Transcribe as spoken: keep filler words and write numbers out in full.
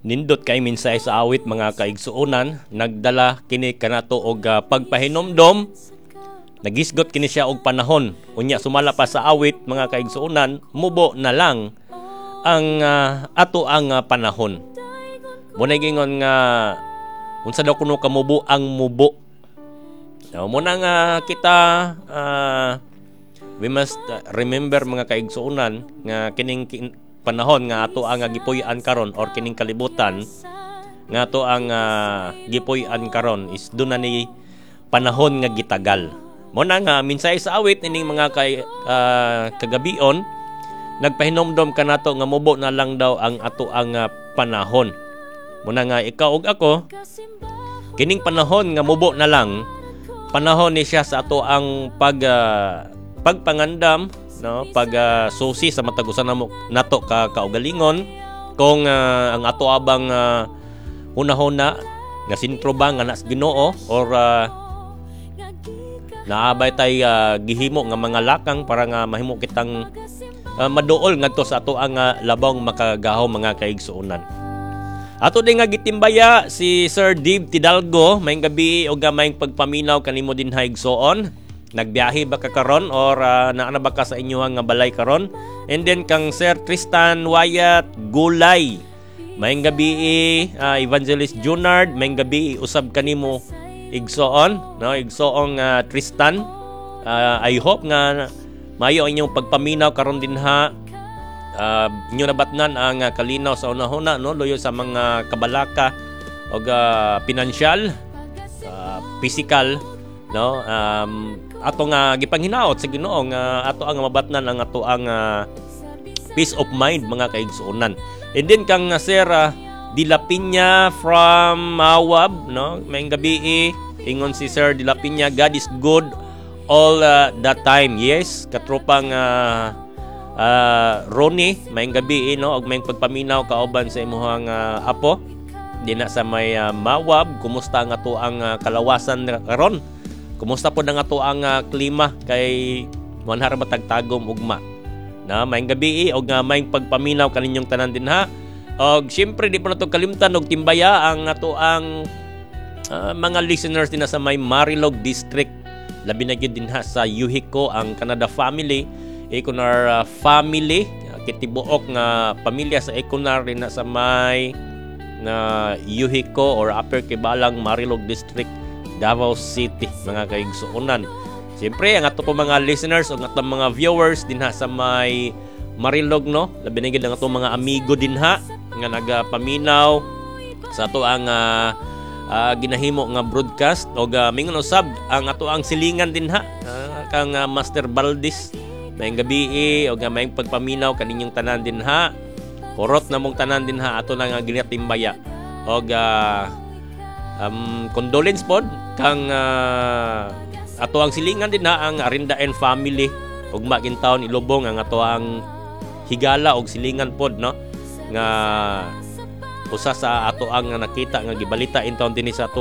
Nindot kay minsay sa awit mga kaigsuonan, nagdala kini kanato og uh, pagpahinomdom, nagisgot kini siya og panahon. Unya sumala pa sa awit mga kaigsuonan, mubo na lang ang uh, ato ang uh, panahon. Muna gingon nga unsa daw kuno ka mubo ang mubo. So, muna nga kita uh, we must remember mga kaigsuonan nga kining kin- panahon nga ato ang uh, gipuy-an karon or kining kalibutan nga ato ang uh, gipuy-an karon is doon na ni panahon nga gitagal. Muna nga minsay sa awit ining mga kay uh, kagabion nagpahinomdom kanato nga mubo na lang daw ang ato ang uh, panahon. Muna nga ikaw ug ako kining panahon nga mubo na lang panahon ni siya sa ato ang pag uh, pagpangandam, no, pag uh, susi sa matagusan namo nato ka kaugalingon kung uh, ang ato abang uh, hunahuna nga sintro ba nga nas Ginoo or uh, naabay tay uh, gihimo nga mga lakang para nga mahimo kitang uh, maduol ngadto sa ato ang uh, labong makagahaw mga kaigsuonan. Ato din nga gitimbaya si Sir Dave Tidalgo mayong gabi og mayong pagpaminaw kanimo din haigsoon. Nagbiyahe ba ka karon or uh, naana ba ka sa inyong nga balay karon? And then kang Sir Tristan Wyatt Gulay. Mayong gabi uh, Evangelist Junard, mayong gabi usab kanimo igsoon, no? Igsoong uh, Tristan. Uh, I hope nga mayo inyong pagpaminaw karon din ha. Uh, inyo nabatnan ang uh, kalinaw sa unahuna, no, loyo sa mga kabalaka o uh, pinansyal, uh, physical, no, um, ato nga gipanghinaot sa Ginoo nga ato ang mabatnan ang ato ang uh, peace of mind mga kaigsuonan. And then kang uh, Sir uh, Dilapina from Mawab, no, mayong gabi ingon si Sir Dilapina, God is good all uh, the time. Yes, katropang uh, Uh, Ronnie, mayong gabi no, og mayong pagpaminaw kauban sa imuhang uh, apo dina sa may uh, Mawab. Kumusta nga to ang uh, kalawasan karon? Kumusta po na nga to ang uh, klima kay manhar matagtagom ugma na mayong gabi og uh, mayong pagpaminaw kaninyong tanan din ha. Og syempre di po na to kalimtan og timbaya ang ato ang uh, mga listeners din sa may Marilog District, labi na gyud din ha sa Yuhiko ang Canada family. Econar uh, family, kitibuok nga pamilya sa Econar rin na sa may na Yuhiko or Upper Kibalang, Marilog District, Davao City mga kaigsuonan. Siyempre ang ato po mga listeners o ato mga viewers din ha sa may Marilog, no, labi na gid ang ato mga amigo din ha nga nagapaminaw sa ato ang uh, uh, ginahimo nga broadcast o uh, mingon usab ang ato ang silingan din ha uh, kang uh, Master Valdez. Mayong gabi o nga mayong pagpaminaw kaninyong tanan din ha. Korot na mong tanan din ha ato na nga ginatimbaya. O uh, um, condolence pod kang uh, ato ang silingan din ha ang Arinda and family ug magintaon ilubong ang ato ang higala og silingan pod, no, nga usa sa ato ang nakita nga gibalita in taon dinhi sa ato